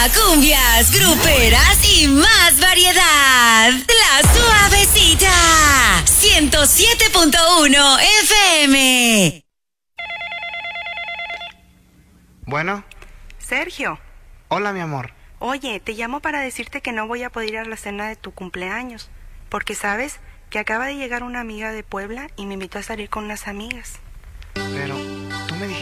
cumbias, gruperas y más variedad. La Suavecita, 107.1 FM. Bueno. Sergio. Hola, mi amor. Oye, te llamo para decirte que no voy a poder ir a la cena de tu cumpleaños, porque sabes que acaba de llegar una amiga de Puebla y me invitó a salir con unas amigas. Pero,